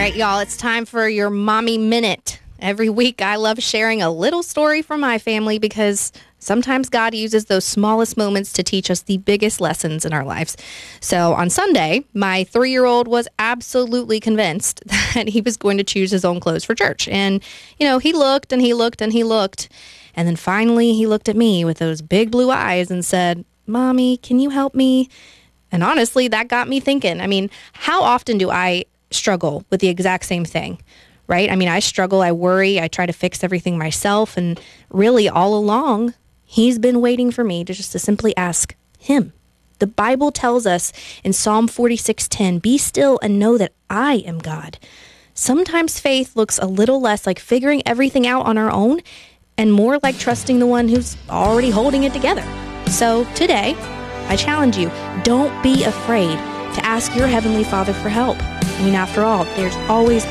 right, y'all, it's time for your Mommy Minute. Every week, I love sharing a little story from my family because sometimes God uses those smallest moments to teach us the biggest lessons in our lives. So on Sunday, my 3-year-old was absolutely convinced that he was going to choose his own clothes for church. And, he looked and he looked and he looked. And then finally, he looked at me with those big blue eyes and said, "Mommy, can you help me?" And honestly, that got me thinking. How often do I struggle with the exact same thing? Right? I struggle, I worry, I try to fix everything myself. And really all along, he's been waiting for me to simply ask him. The Bible tells us in Psalm 46:10, "Be still and know that I am God." Sometimes faith looks a little less like figuring everything out on our own and more like trusting the one who's already holding it together. So today, I challenge you, don't be afraid to ask your Heavenly Father for help. After all, there's always